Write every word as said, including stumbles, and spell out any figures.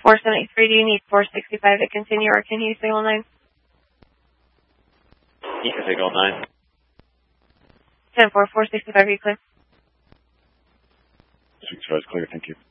four seventy-three, do you need four sixty-five to continue, or can you signal nine? You can signal nine. ten four, four sixty-five, are you clear? sixty-five is clear, thank you.